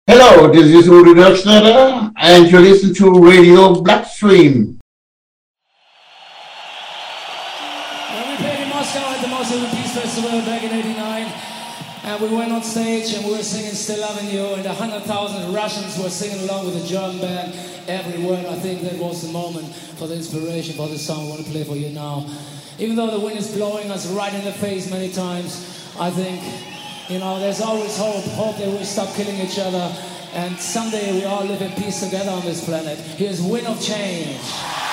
Hello, this is Uri Schneider, and you listen to Radio Blackstream. When we played in Moscow at the Moscow Peace Festival back in '89, and we went on stage and we were singing Still Loving You, and 100,000 Russians were singing along with the German band every word. I think that was the moment for the inspiration for the song I want to play for you now. Even though the wind is blowing us right in the face many times, I think, there's always hope that we stop killing each other, and someday we all live in peace together on this planet. Here's Wind of Change.